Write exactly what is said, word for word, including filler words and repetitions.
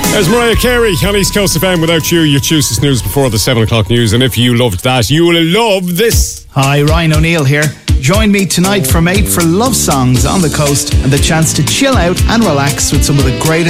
There's Mariah Carey on East Coast F M. Without you, you choose the snooze before the seven o'clock news. And if you loved that, you will love this. Hi, Ryan O'Neill here. Join me tonight from eight for Love Songs on the Coast and the chance to chill out and relax with some of the greatest